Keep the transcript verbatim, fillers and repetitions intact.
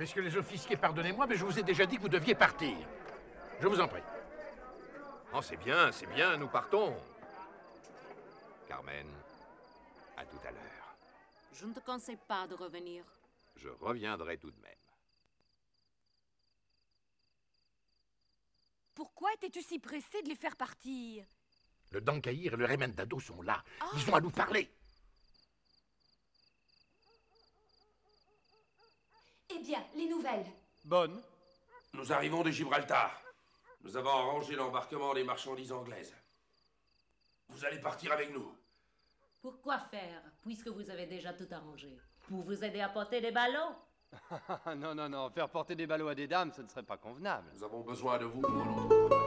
Messieurs les officiers, pardonnez-moi, mais je vous ai déjà dit que vous deviez partir. Je vous en prie. Oh, c'est bien, c'est bien, nous partons. Carmen, à tout à l'heure. Je ne te conseille pas de revenir. Je reviendrai tout de même. Pourquoi étais-tu si pressé de les faire partir? Le Dankahir et le Remendado sont là. Oh. Ils ont à nous parler. Eh bien, les nouvelles. Bonne. Nous arrivons de Gibraltar. Nous avons arrangé l'embarquement des marchandises anglaises. Vous allez partir avec nous. Pourquoi faire, puisque vous avez déjà tout arrangé? Pour vous aider à porter des ballons? Non, non, non, faire porter des ballots à des dames, ce ne serait pas convenable. Nous avons besoin de vous pour l'autre.